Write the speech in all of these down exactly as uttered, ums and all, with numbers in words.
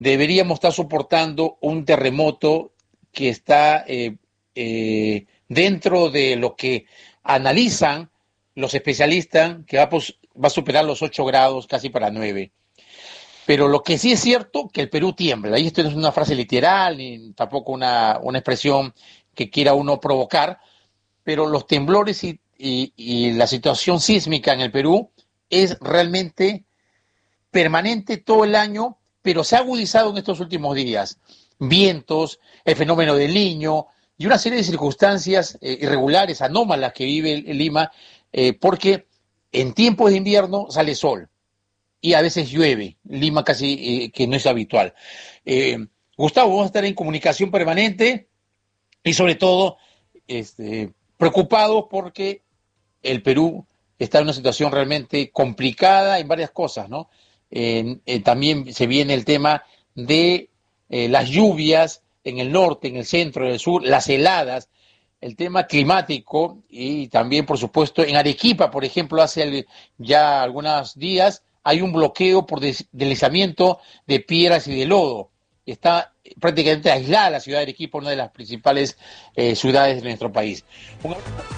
deberíamos estar soportando un terremoto que está eh, eh, dentro de lo que analizan los especialistas, que va, pues, va a superar los ocho grados, casi para nueve. Pero lo que sí es cierto, que el Perú tiembla, y esto no es una frase literal, ni tampoco una, una expresión que quiera uno provocar, pero los temblores y, y, y la situación sísmica en el Perú es realmente permanente todo el año, pero se ha agudizado en estos últimos días. Vientos, el fenómeno del Niño y una serie de circunstancias eh, irregulares, anómalas que vive el, el Lima, eh, porque en tiempos de invierno sale sol y a veces llueve, Lima casi eh, que no es habitual. Eh, Gustavo, vamos a estar en comunicación permanente y sobre todo este, preocupados porque el Perú está en una situación realmente complicada en varias cosas, ¿no? Eh, eh, también se viene el tema de eh, las lluvias en el norte, en el centro, en el sur, las heladas, el tema climático y también, por supuesto, en Arequipa, por ejemplo, hace el, ya algunos días hay un bloqueo por des, deslizamiento de piedras y de lodo. Está prácticamente aislada la ciudad de Arequipa, una de las principales eh, ciudades de nuestro país. Un...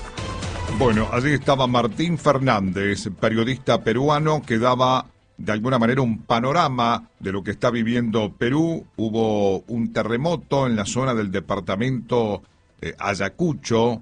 Bueno, allí estaba Martín Fernández, periodista peruano, que daba de alguna manera un panorama de lo que está viviendo Perú. Hubo un terremoto en la zona del departamento eh, Ayacucho,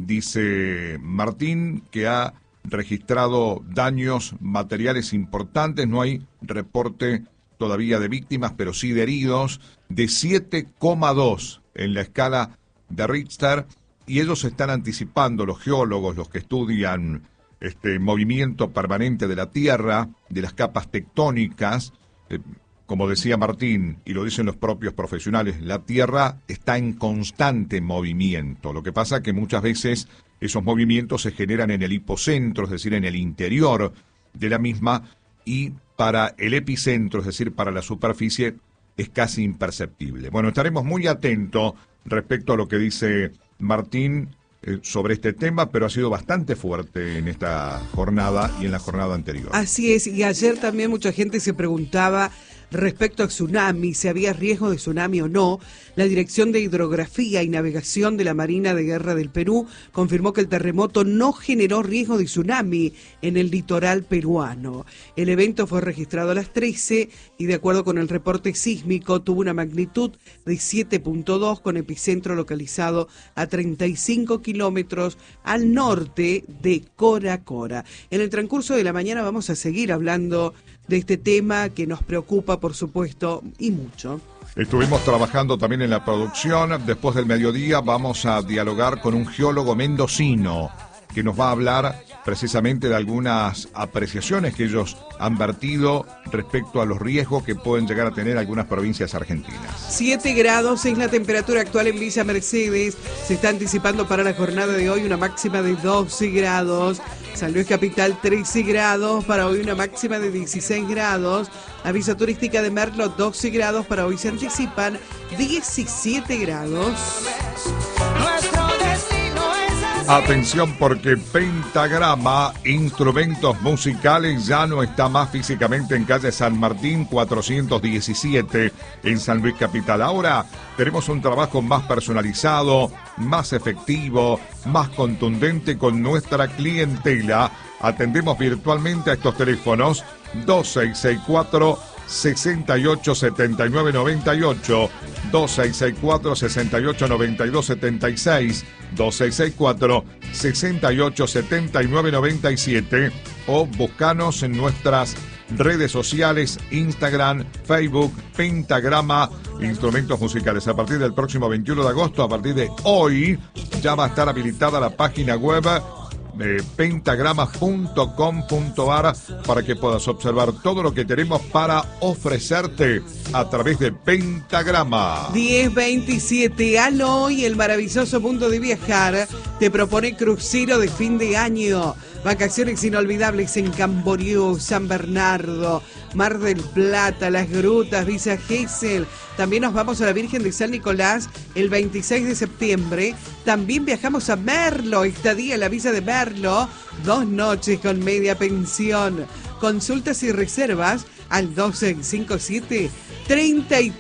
dice Martín, que ha registrado daños materiales importantes. No hay reporte todavía de víctimas, pero sí de heridos, de siete coma dos en la escala de Richter, y ellos están anticipando, los geólogos, los que estudian este movimiento permanente de la Tierra, de las capas tectónicas, eh, como decía Martín, y lo dicen los propios profesionales, la Tierra está en constante movimiento. Lo que pasa es que muchas veces esos movimientos se generan en el hipocentro, es decir, en el interior de la misma, y para el epicentro, es decir, para la superficie, es casi imperceptible. Bueno, estaremos muy atentos respecto a lo que dice Martín eh, sobre este tema, pero ha sido bastante fuerte en esta jornada y en la jornada anterior. Así es, y ayer también mucha gente se preguntaba respecto a tsunami, si había riesgo de tsunami o no. La Dirección de Hidrografía y Navegación de la Marina de Guerra del Perú confirmó que el terremoto no generó riesgo de tsunami en el litoral peruano. El evento fue registrado a las trece y, de acuerdo con el reporte sísmico, tuvo una magnitud de siete punto dos con epicentro localizado a treinta y cinco kilómetros al norte de Cora Cora. En el transcurso de la mañana vamos a seguir hablando de este tema que nos preocupa, por supuesto, y mucho. Estuvimos trabajando también en la producción. Después del mediodía vamos a dialogar con un geólogo mendocino que nos va a hablar precisamente de algunas apreciaciones que ellos han vertido respecto a los riesgos que pueden llegar a tener algunas provincias argentinas. siete grados es la temperatura actual en Villa Mercedes. Se está anticipando para la jornada de hoy una máxima de doce grados. San Luis Capital trece grados, para hoy una máxima de dieciséis grados. Aviso turística de Merlo, doce grados, para hoy se anticipan diecisiete grados. Atención, porque Pentagrama Instrumentos Musicales ya no está más físicamente en calle San Martín cuatrocientos diecisiete en San Luis Capital. Ahora tenemos un trabajo más personalizado, más efectivo, más contundente con nuestra clientela. Atendemos virtualmente a estos teléfonos dos seis seis cuatro, seis ocho siete nueve nueve ocho, dos seis seis cuatro, seis ocho nueve dos siete seis, dos seis seis cuatro, seis ocho siete nueve nueve siete, o buscanos en nuestras redes sociales, Instagram, Facebook, Pentagrama Instrumentos Musicales. A partir del próximo veintiuno de agosto, a partir de hoy, ya va a estar habilitada la página web de pentagrama punto com punto ar para que puedas observar todo lo que tenemos para ofrecerte a través de Pentagrama. diez veintisiete, Aloy, el maravilloso mundo de viajar, te propone crucero de fin de año. Vacaciones inolvidables en Camboriú, San Bernardo, Mar del Plata, Las Grutas, Villa Gesell. También nos vamos a la Virgen de San Nicolás el veintiséis de septiembre. También viajamos a Merlo, estadía en la Villa de Merlo, dos noches con media pensión. Consultas y reservas al dos seis cinco siete, treinta y